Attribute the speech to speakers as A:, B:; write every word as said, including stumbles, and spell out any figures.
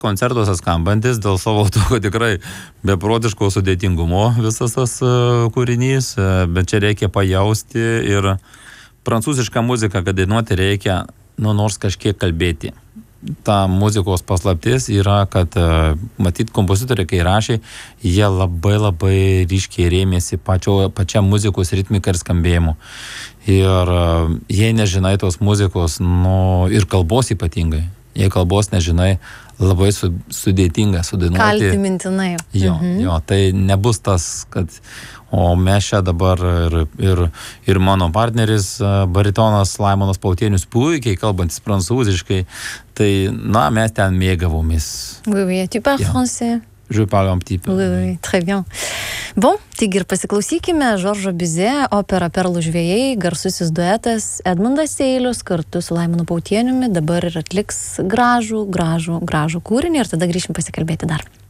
A: koncertuose skambantis dėl savo tokio tikrai beprotiško sudėtingumo visas tas uh, kūrinys, uh, bet čia reikia pajausti ir prancūzišką muziką, kad dainuoti reikia, nu, nors kažkiek kalbėti. Ta muzikos paslaptis yra, kad uh, matyt kompozitoriai, kai rašė, jie labai labai ryškiai rėmėsi pačio, pačia muzikos ritmika ir skambėjimu. Ir uh, jei nežinai tos muzikos, nu, ir kalbos ypatingai, jei kalbos nežinai, labai su, sudėtinga sudainuoti.
B: Kalti mintinai.
A: Jo, mhm. jo, tai nebus tas, kad o mes čia dabar ir, ir, ir mano partneris baritonas Laimonas Pautienius puikiai kalbantis prancūziškai, tai, na, mes ten mėgavomės.
B: Oui, oui, tu parles yeah. français?
A: Je parle un petit peu.
B: Oui, oui, très bien. Bon, taigi ir pasiklausykime Žoržo Bizet, opera Perlų žvejai, garsusis duetas Edmundas Seilius kartu su Laimonu Pautieniumi dabar ir atliks gražų, gražų, gražų kūrinį ir tada grįšim pasikalbėti dar.